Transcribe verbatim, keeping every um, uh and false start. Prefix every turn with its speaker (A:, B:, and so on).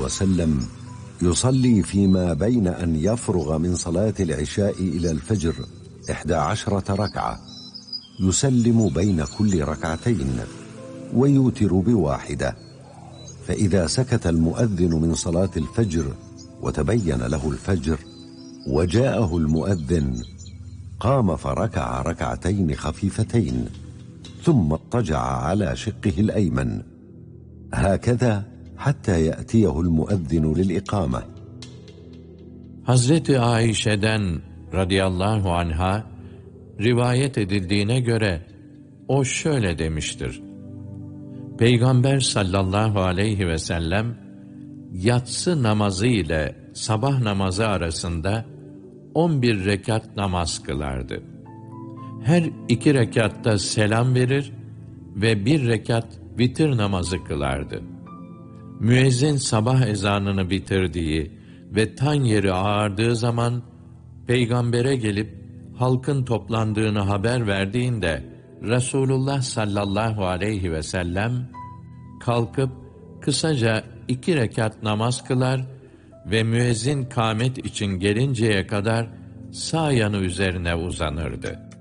A: وسلم يصلي فيما بين أن يفرغ من صلاة العشاء إلى الفجر إحدى عشرة ركعة، يسلم بين كل ركعتين ويوتر بواحدة. فإذا سكت المؤذن من صلاة الفجر وتبين له الفجر وجاءه المؤذن قام فركع ركعتين خفيفتين ثم اضطجع على شقه الأيمن، هكذا حتى يأتيه المؤذن للإقامة.
B: Hazreti Ayşe'den radıyallahu anha rivayet edildiğine göre o şöyle demiştir: Peygamber sallallahu aleyhi ve sellem yatsı namazı ile sabah namazı arasında on bir rekat namaz kılardı. Her iki rekatta selam verir ve bir rekat vitir namazı kılardı. Müezzin sabah ezanını bitirdiği ve tan yeri ağardığı zaman Peygamber'e gelip halkın toplandığını haber verdiğinde Resulullah sallallahu aleyhi ve sellem kalkıp kısaca iki rekat namaz kılar ve müezzin kâmet için gelinceye kadar sağ yanı üzerine uzanırdı.